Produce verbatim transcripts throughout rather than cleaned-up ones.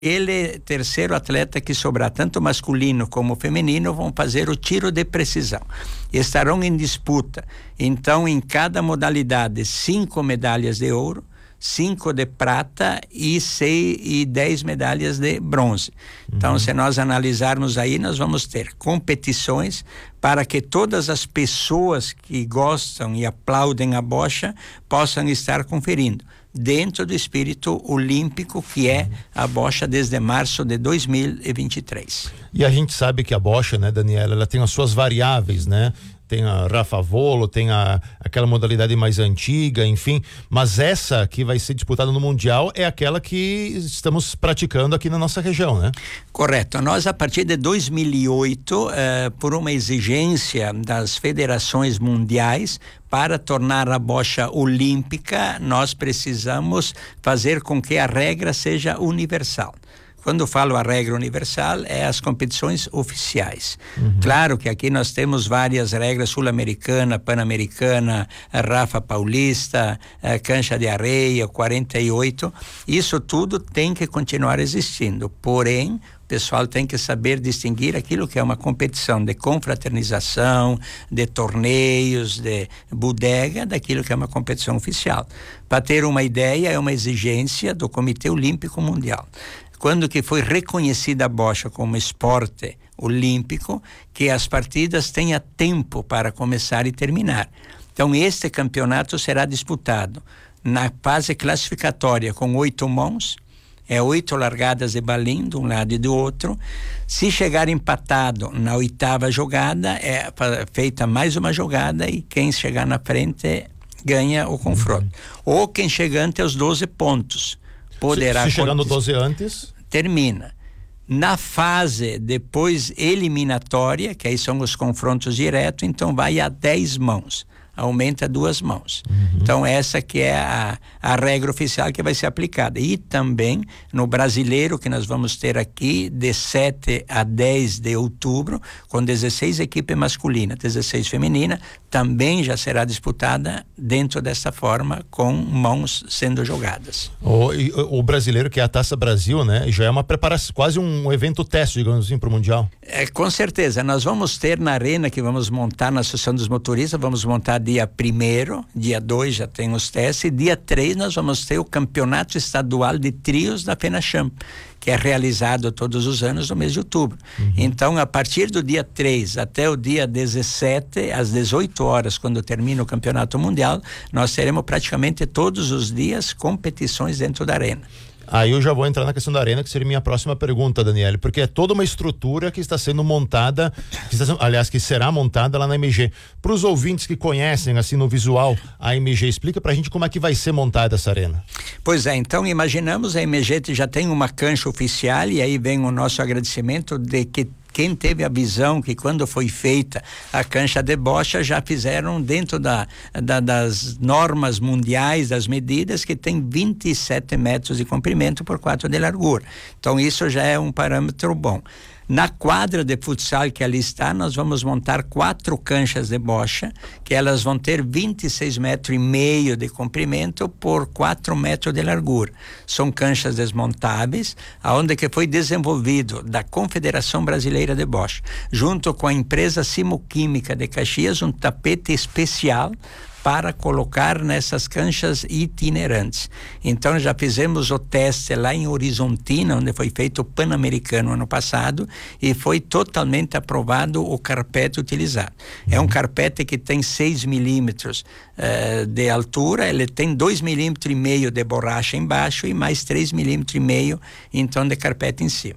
Ele, terceiro atleta que sobrar, tanto masculino como feminino, vão fazer o tiro de precisão. Estarão em disputa. Então, em cada modalidade, cinco medalhas de ouro, cinco de prata e seis e dez medalhas de bronze. Uhum. Então, se nós analisarmos aí, nós vamos ter competições para que todas as pessoas que gostam e aplaudem a bocha possam estar conferindo, dentro do espírito olímpico que é a bocha desde março de dois mil e vinte e três. E a gente sabe que a bocha, né, Daniela, ela tem as suas variáveis, né? Tem a Rafa Volo, tem a, aquela modalidade mais antiga, enfim, mas essa que vai ser disputada no Mundial é aquela que estamos praticando aqui na nossa região, né? Correto. Nós, a partir de dois mil e oito, eh, por uma exigência das federações mundiais, para tornar a bocha olímpica, nós precisamos fazer com que a regra seja universal. Quando falo a regra universal, é as competições oficiais. Uhum. Claro que aqui nós temos várias regras: sul-americana, pan-americana, Rafa Paulista, cancha de areia, quarenta e oito. Isso tudo tem que continuar existindo. Porém, o pessoal tem que saber distinguir aquilo que é uma competição de confraternização, de torneios, de bodega, daquilo que é uma competição oficial. Para ter uma ideia, é uma exigência do Comitê Olímpico Mundial. Quando que foi reconhecida a bocha como esporte olímpico, que as partidas tenham tempo para começar e terminar. Então, este campeonato será disputado na fase classificatória com oito mãos, é oito largadas de balim de um lado e do outro. Se chegar empatado na oitava jogada, é feita mais uma jogada e quem chegar na frente ganha o confronto. Uhum. Ou quem chega ante os doze pontos. Poderá, se, se chegar no doze antes, termina. Na fase depois eliminatória, que aí são os confrontos diretos, então vai a dez mãos, aumenta duas mãos. Uhum. Então essa que é a, a regra oficial que vai ser aplicada. E também no brasileiro, que nós vamos ter aqui de sete a dez de outubro, com dezesseis equipes masculinas, dezesseis femininas, também já será disputada dentro dessa forma, com mãos sendo jogadas. O, o, o brasileiro, que é a Taça Brasil, né? Já é uma preparação, quase um evento teste, digamos assim, para o Mundial. É, com certeza. Nós vamos ter na arena que vamos montar na Associação dos Motoristas, vamos montar dia primeiro, dia dois já tem os testes, e dia três nós vamos ter o Campeonato Estadual de Trios da FENACHAMP, que é realizado todos os anos no mês de outubro. Uhum. Então, a partir do dia três até o dia dezessete, às dezoito horas, quando termina o Campeonato Mundial, nós teremos praticamente todos os dias competições dentro da arena. Aí eu já vou entrar na questão da arena, que seria minha próxima pergunta, Daniele, porque é toda uma estrutura que está sendo montada, que está, aliás, que será montada lá na M G. Para os ouvintes que conhecem, assim, no visual, a M G, explica pra gente como é que vai ser montada essa arena. Pois é, então imaginamos, a M G já tem uma cancha oficial, e aí vem o nosso agradecimento de que quem teve a visão que quando foi feita a cancha de bocha já fizeram dentro da, da, das normas mundiais, das medidas, que tem vinte e sete metros de comprimento por quatro de largura. Então isso já é um parâmetro bom. Na quadra de futsal que ali está, nós vamos montar quatro canchas de bocha, que elas vão ter vinte e seis metros e meio de comprimento por quatro metros de largura. São canchas desmontáveis, aonde que foi desenvolvido da Confederação Brasileira de Bocha, junto com a empresa Simoquímica de Caxias, um tapete especial para colocar nessas canchas itinerantes. Então já fizemos o teste lá em Horizontina, onde foi feito o Pan-Americano ano passado, e foi totalmente aprovado o carpete utilizado. Uhum. É um carpete que tem seis milímetros uh, de altura, ele tem dois milímetros e meio de borracha embaixo e mais três milímetros e meio então de carpete em cima.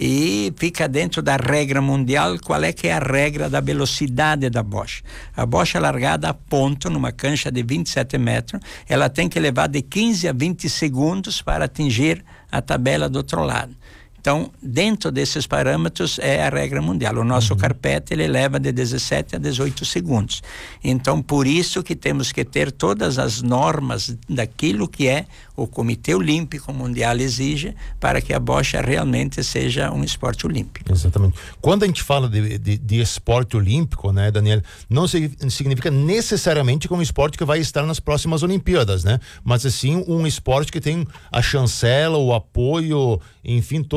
E fica dentro da regra mundial. Qual é que é a regra da velocidade da bocha? A bocha largada a ponto, numa cancha de vinte e sete metros, ela tem que levar de quinze a vinte segundos para atingir a tabela do outro lado. Então, dentro desses parâmetros é a regra mundial. O nosso uhum. carpete, ele leva de dezessete a dezoito segundos. Então, por isso que temos que ter todas as normas daquilo que é o Comitê Olímpico Mundial exige para que a bocha realmente seja um esporte olímpico. Exatamente. Quando a gente fala de, de, de esporte olímpico, né, Daniel, não significa necessariamente que é um esporte que vai estar nas próximas Olimpíadas, né? Mas assim, um esporte que tem a chancela, o apoio, enfim,